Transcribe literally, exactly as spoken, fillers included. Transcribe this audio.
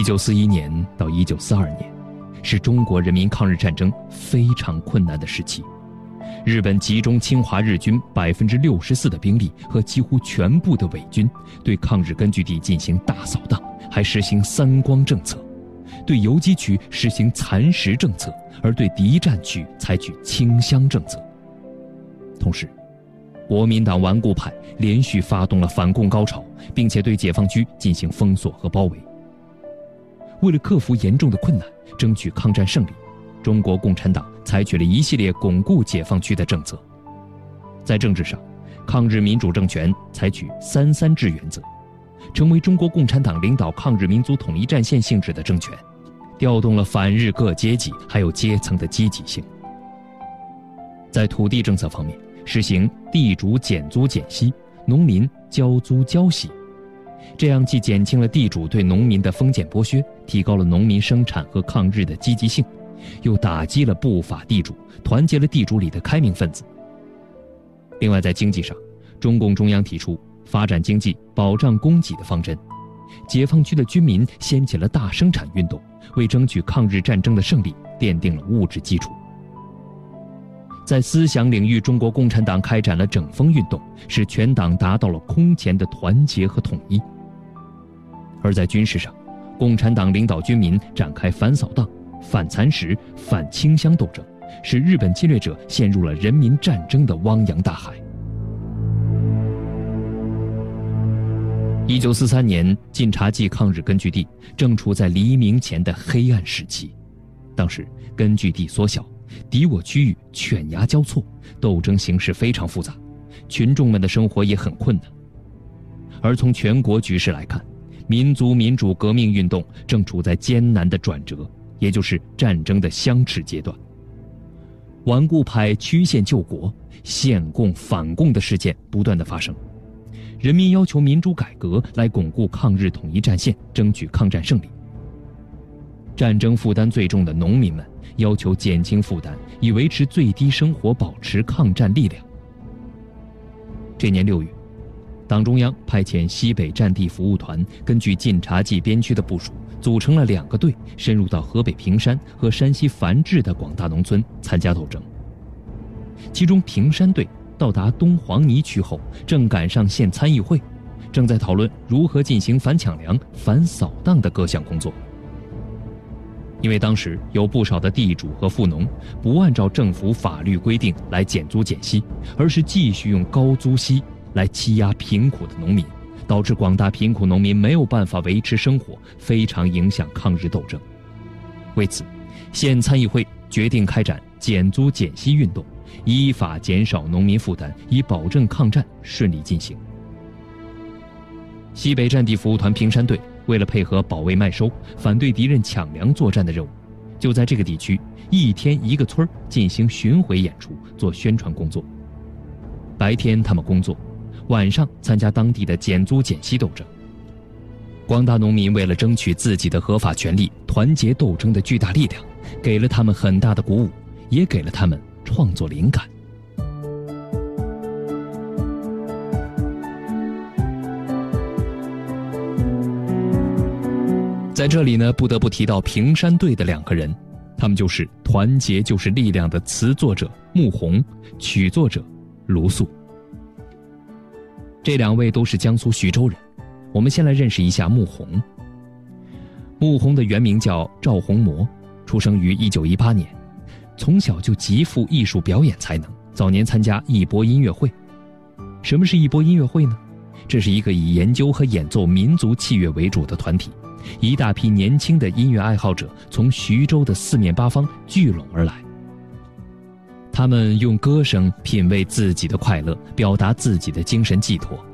一九四一年到一九四二年，是中国人民抗日战争非常困难的时期。日本集中侵华日军百分之六十四的兵力和几乎全部的伪军，对抗日根据地进行大扫荡，还实行三光政策，对游击区实行蚕食政策，而对敌占区采取清乡政策。同时，国民党顽固派连续发动了反共高潮，并且对解放区进行封锁和包围。为了克服严重的困难，争取抗战胜利，中国共产党采取了一系列巩固解放区的政策。在政治上，抗日民主政权采取三三制原则，成为中国共产党领导抗日民族统一战线性质的政权，调动了反日各阶级还有阶层的积极性。在土地政策方面，实行地主减租减息，农民交租交息，这样既减轻了地主对农民的封建剥削，提高了农民生产和抗日的积极性，又打击了不法地主，团结了地主里的开明分子。另外，在经济上，中共中央提出发展经济、保障供给的方针，解放区的军民掀起了大生产运动，为争取抗日战争的胜利奠定了物质基础。在思想领域，中国共产党开展了整风运动，使全党达到了空前的团结和统一。而在军事上，共产党领导军民展开反扫荡、反蚕食、反清乡斗争，使日本侵略者陷入了人民战争的汪洋大海。一九四三年，晋察冀抗日根据地正处在黎明前的黑暗时期，当时根据地缩小，敌我区域犬牙交错，斗争形势非常复杂，群众们的生活也很困难。而从全国局势来看，民族民主革命运动正处在艰难的转折，也就是战争的相持阶段。顽固派曲线救国、献共反共的事件不断的发生，人民要求民主改革来巩固抗日统一战线，争取抗战胜利。战争负担最重的农民们要求减轻负担，以维持最低生活，保持抗战力量。这年六月，党中央派遣西北战地服务团，根据晋察冀边区的部署，组成了两个队，深入到河北平山和山西繁峙的广大农村参加斗争。其中平山队到达东黄泥区后，正赶上县参议会，正在讨论如何进行反抢粮、反扫荡的各项工作。因为当时有不少的地主和富农不按照政府法律规定来减租减息，而是继续用高租息来欺压贫苦的农民，导致广大贫苦农民没有办法维持生活，非常影响抗日斗争。为此，县参议会决定开展减租减息运动，依法减少农民负担，以保证抗战顺利进行。西北战地服务团平山队为了配合保卫麦收、反对敌人抢粮作战的任务，就在这个地区一天一个村进行巡回演出，做宣传工作。白天他们工作，晚上参加当地的减租减息斗争。广大农民为了争取自己的合法权利，团结斗争的巨大力量，给了他们很大的鼓舞，也给了他们创作灵感。在这里呢，不得不提到平山队的两个人，他们就是团结就是力量的词作者穆弘，曲作者卢素。这两位都是江苏徐州人。我们先来认识一下穆弘。穆弘的原名叫赵洪模，出生于一九一八年，从小就极富艺术表演才能，早年参加艺博音乐会。什么是艺博音乐会呢？这是一个以研究和演奏民族器乐为主的团体，一大批年轻的音乐爱好者从徐州的四面八方聚拢而来。他们用歌声品味自己的快乐，表达自己的精神寄托，